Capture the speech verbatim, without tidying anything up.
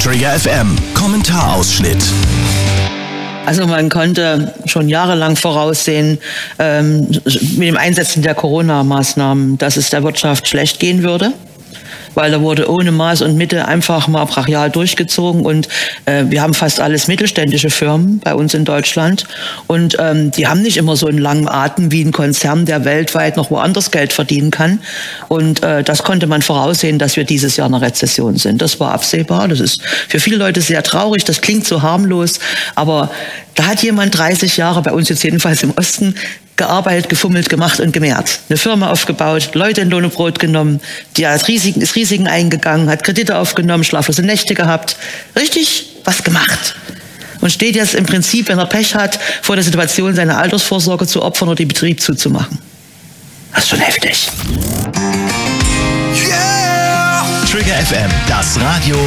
Trigger F M Kommentarausschnitt. Also man konnte schon jahrelang voraussehen, ähm, mit dem Einsetzen der Corona-Maßnahmen, dass es der Wirtschaft schlecht gehen würde. Weil da wurde ohne Maß und Mitte einfach mal brachial durchgezogen und äh, wir haben fast alles mittelständische Firmen bei uns in Deutschland und ähm, die haben nicht immer so einen langen Atem wie ein Konzern, der weltweit noch woanders Geld verdienen kann und äh, das konnte man voraussehen, dass wir dieses Jahr in einer Rezession sind. Das war absehbar, das ist für viele Leute sehr traurig, das klingt so harmlos, aber da hat jemand dreißig Jahre, bei uns jetzt jedenfalls im Osten, gearbeitet, gefummelt, gemacht und gemehrt. Eine Firma aufgebaut, Leute in Lohn und Brot genommen, die hat Risiken, ist Risiken eingegangen, hat Kredite aufgenommen, schlaflose Nächte gehabt. Richtig was gemacht. Und steht jetzt im Prinzip, wenn er Pech hat, vor der Situation, seine Altersvorsorge zu opfern oder den Betrieb zuzumachen. Das ist schon heftig. Yeah! Trigger F M, das Radio